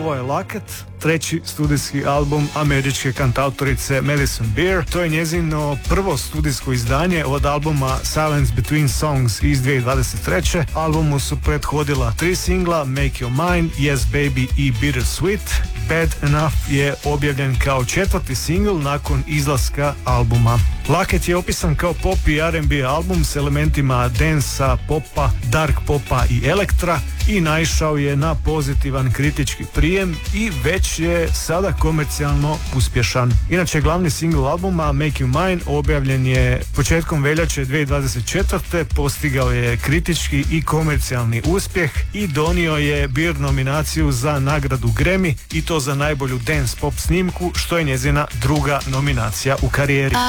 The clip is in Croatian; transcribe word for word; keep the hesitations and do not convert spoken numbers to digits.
ovo je Laket, treći studijski album američke kantautorice Madison Beer. To je njezino prvo studijsko izdanje od albuma Silence Between Songs iz dvije tisuće dvadeset treće. Albumu su prethodila tri singla, Make Your Mind, Yes Baby i Bittersweet. Bad Enough je objavljen kao četvrti singl nakon izlaska albuma. Laket je opisan kao pop i R and B album s elementima dansa, popa, dark popa i elektra i naišao je na pozitivan kritički prijem i već je sada komercijalno uspješan. Inače, glavni singl albuma Make You Mine objavljen je početkom veljače dvije tisuće dvadeset četvrte. Postigao je kritički i komercijalni uspjeh i donio je Beer nominaciju za nagradu Grammy i to za najbolju dance pop snimku, što je njezina druga nominacija u karijeri.